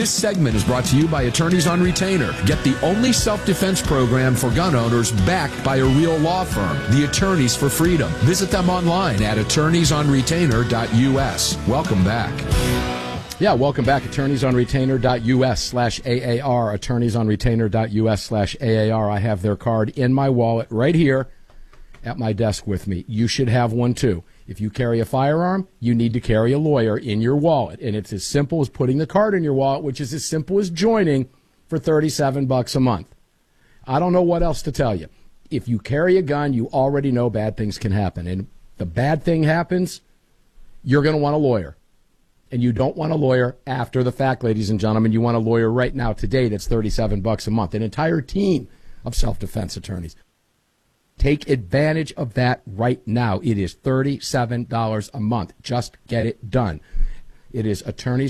This segment is brought to you by Attorneys on Retainer. Get the only self-defense program for gun owners backed by a real law firm, the Attorneys for Freedom. Visit them online at attorneysonretainer.us. Welcome back. Yeah, welcome back. Attorneysonretainer.us/AAR. Attorneysonretainer.us/AAR. I have their card in my wallet right here at my desk with me. You should have one too. If you carry a firearm, you need to carry a lawyer in your wallet. And it's as simple as putting the card in your wallet, which is as simple as joining for $37 a month. I don't know what else to tell you. If you carry a gun, you already know bad things can happen. And the bad thing happens, you're going to want a lawyer. And you don't want a lawyer after the fact, ladies and gentlemen. You want a lawyer right now today that's $37 a month. An entire team of self-defense attorneys. Take advantage of that right now. It is $37 a month. Just get it done. It is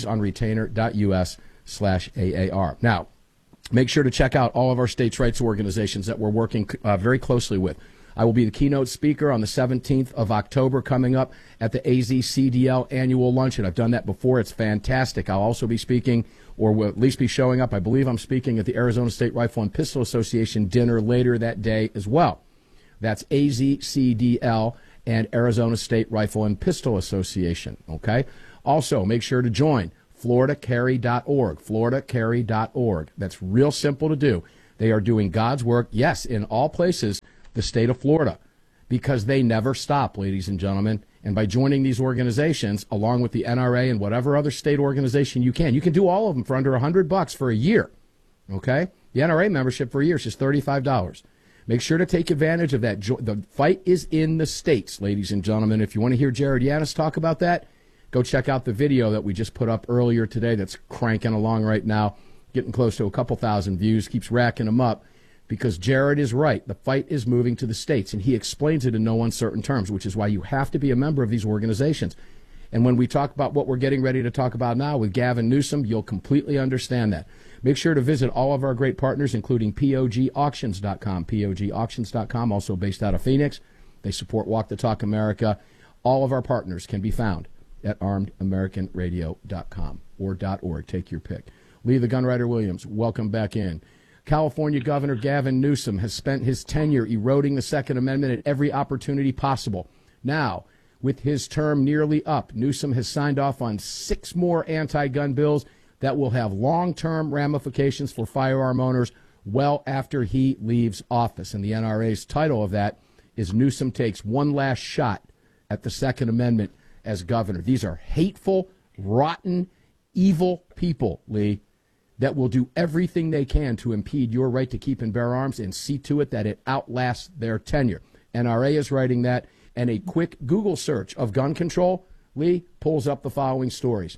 attorneysonretainer.us/AAR. Now, make sure to check out all of our states' rights organizations that we're working very closely with. I will be the keynote speaker on the 17th of October coming up at the AZCDL annual luncheon. I've done that before. It's fantastic. I'll also be speaking, or will at least be showing up. I believe I'm speaking at the Arizona State Rifle and Pistol Association dinner later that day as well. That's AZCDL and Arizona State Rifle and Pistol Association, okay? Also, make sure to join FloridaCarry.org, FloridaCarry.org. That's real simple to do. They are doing God's work, yes, in all places, the state of Florida, because they never stop, ladies and gentlemen. And by joining these organizations, along with the NRA and whatever other state organization you can do all of them for under $100 for a year, okay? The NRA membership for a year is just $35. Make sure to take advantage of that. The fight is in the states, ladies and gentlemen. If you want to hear Jared Yanis talk about that, go check out the video that we just put up earlier today that's cranking along right now, getting close to a couple thousand views, keeps racking them up, because Jared is right. The fight is moving to the states, and he explains it in no uncertain terms, which is why you have to be a member of these organizations. And when we talk about what we're getting ready to talk about now with Gavin Newsom, you'll completely understand that. Make sure to visit all of our great partners, including POGauctions.com, POGauctions.com, also based out of Phoenix. They support Walk the Talk America. All of our partners can be found at armedamericanradio.com or .org. Take your pick. Lee the Gunwriter Williams, welcome back in. California Governor Gavin Newsom has spent his tenure eroding the Second Amendment at every opportunity possible. Now, with his term nearly up, Newsom has signed off on 6 more anti-gun bills that will have long-term ramifications for firearm owners well after he leaves office. And the NRA's title of that is Newsom Takes One Last Shot at the Second Amendment as governor. These are hateful, rotten, evil people, Lee, that will do everything they can to impede your right to keep and bear arms and see to it that it outlasts their tenure. NRA is writing that, and a quick Google search of gun control, Lee, pulls up the following stories.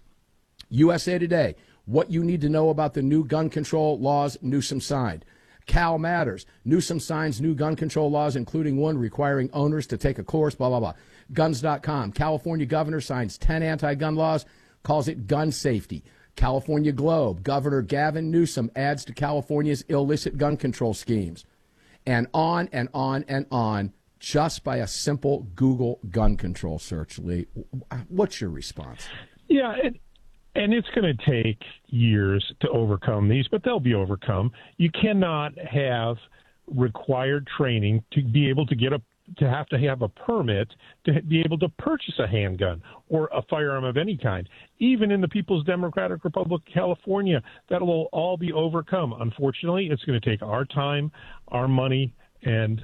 USA Today, what you need to know about the new gun control laws Newsom signed. Cal Matters, Newsom signs new gun control laws, including one requiring owners to take a course, blah, blah, blah. Guns.com, California governor signs 10 anti-gun laws, calls it gun safety. California Globe, Governor Gavin Newsom adds to California's illicit gun control schemes. And on and on and on, just by a simple Google gun control search, Lee. What's your response? Yeah, and it's going to take years to overcome these, but they'll be overcome. You cannot have required training to be able to have a permit to be able to purchase a handgun or a firearm of any kind. Even in the People's Democratic Republic of California, that will all be overcome. Unfortunately, it's going to take our time, our money, and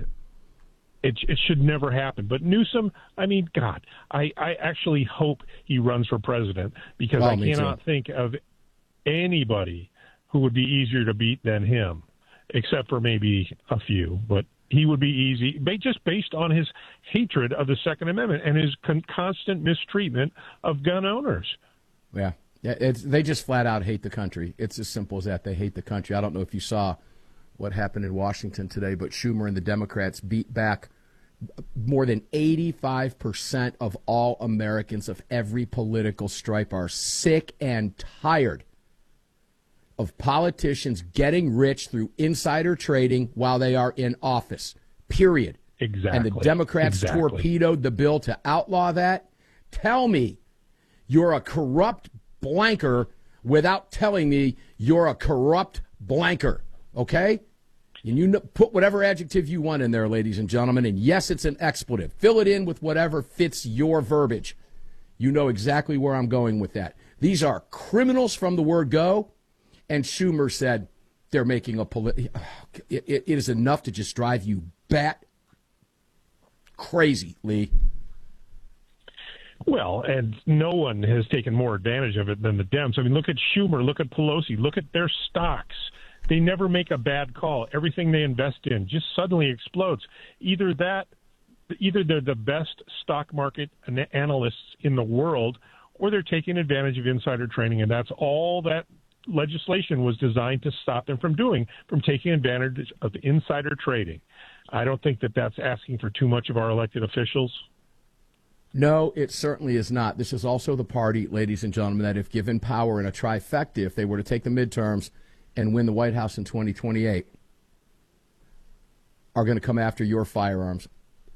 it should never happen. But Newsom, I mean, God, I actually hope he runs for president, because I cannot think of anybody who would be easier to beat than him, except for maybe a few. But he would be easy, just based on his hatred of the Second Amendment and his constant mistreatment of gun owners. Yeah, they just flat out hate the country. It's as simple as that. They hate the country. I don't know if you saw what happened in Washington today, but Schumer and the Democrats beat back more than 85% of all Americans of every political stripe are sick and tired of politicians getting rich through insider trading while they are in office, period. Exactly. And the Democrats torpedoed the bill to outlaw that. Tell me you're a corrupt blanker without telling me you're a corrupt blanker, okay? And you put whatever adjective you want in there, ladies and gentlemen, and yes, it's an expletive. Fill it in with whatever fits your verbiage. You know exactly where I'm going with that. These are criminals from the word go, and Schumer said they're making a it is enough to just drive you bat crazy, Lee. Well, and no one has taken more advantage of it than the Dems. I mean, look at Schumer, look at Pelosi, look at their stocks. They never make a bad call. Everything they invest in just suddenly explodes. Either they're the best stock market analysts in the world, or they're taking advantage of insider trading, and that's all that legislation was designed to stop them from doing, from taking advantage of insider trading. I don't think that that's asking for too much of our elected officials. No, it certainly is not. This is also the party, ladies and gentlemen, that if given power in a trifecta, if they were to take the midterms and win the White House in 2028, are going to come after your firearms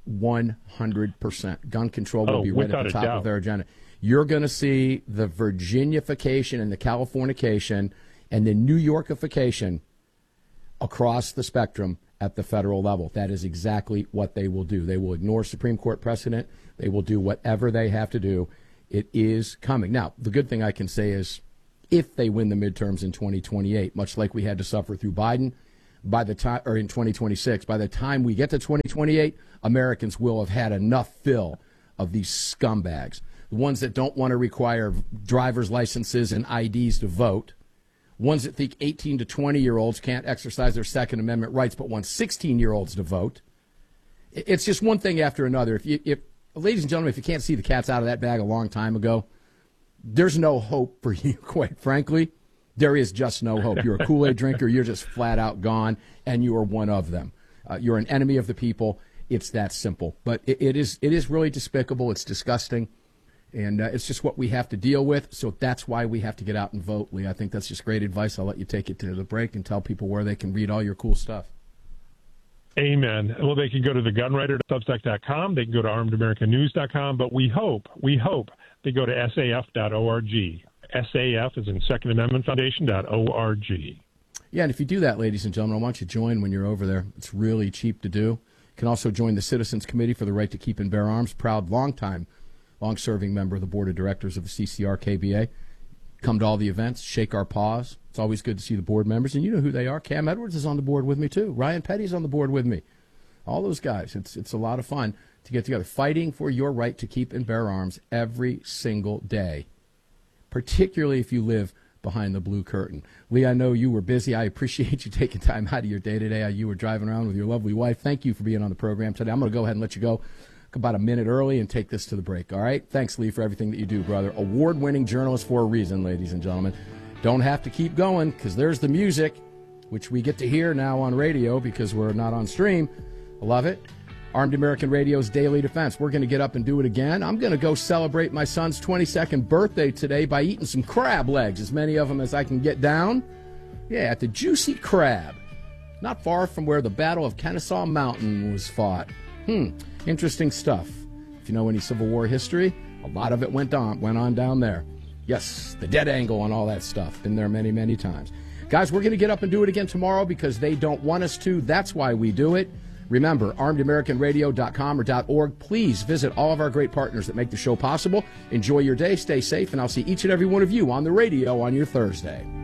100%. Gun control will be right at the top of their agenda. You're going to see the Virginiafication and the Californication and the New Yorkification across the spectrum at the federal level. That is exactly what they will do. They will ignore Supreme Court precedent. They will do whatever they have to do. It is coming. Now, the good thing I can say is if they win the midterms in 2028, much like we had to suffer through Biden, by the time, or in 2026, by the time we get to 2028, Americans will have had enough fill of these scumbags, the ones that don't want to require driver's licenses and IDs to vote, ones that think 18 to 20-year-olds can't exercise their Second Amendment rights but want 16-year-olds to vote. It's just one thing after another. If ladies and gentlemen, if you can't see the cat's out of that bag a long time ago, there's no hope for you, quite frankly. There is just no hope. You're a Kool-Aid drinker. You're just flat out gone, and you are one of them. You're an enemy of the people. It's that simple. But it is really despicable. It's disgusting. And it's just what we have to deal with. So that's why we have to get out and vote, Lee. I think that's just great advice. I'll let you take it to the break and tell people where they can read all your cool stuff. Amen. Well, they can go to thegunwriter.substack.com. They can go to armedamericannews.com. But we hope they go to saf.org. SAF is in Second Amendment Foundation.org. Yeah, and if you do that, ladies and gentlemen, I want you to join when you're over there. It's really cheap to do. You can also join the Citizens Committee for the Right to Keep and Bear Arms, proud long-serving member of the board of directors of the CCR-KBA. Come to all the events, shake our paws. It's always good to see the board members, and you know who they are. Cam Edwards is on the board with me, too. Ryan Petty's on the board with me. All those guys. It's a lot of fun to get together, fighting for your right to keep and bear arms every single day, particularly if you live behind the blue curtain. Lee, I know you were busy. I appreciate you taking time out of your day today. You were driving around with your lovely wife. Thank you for being on the program today. I'm going to go ahead and let you go about a minute early and take this to the break, all right? Thanks, Lee, for everything that you do, brother. Award-winning journalist for a reason, ladies and gentlemen. Don't have to keep going because there's the music, which we get to hear now on radio because we're not on stream. I love it. Armed American Radio's Daily Defense. We're going to get up and do it again. I'm going to go celebrate my son's 22nd birthday today by eating some crab legs, as many of them as I can get down. Yeah, at the Juicy Crab, not far from where the Battle of Kennesaw Mountain was fought. Interesting stuff. If you know any Civil War history, a lot of it went on down there. Yes, the dead angle and all that stuff. Been there many, many times. Guys, we're going to get up and do it again tomorrow because they don't want us to. That's why we do it. Remember, armedamericanradio.com or .org. Please visit all of our great partners that make the show possible. Enjoy your day, stay safe, and I'll see each and every one of you on the radio on your Thursday.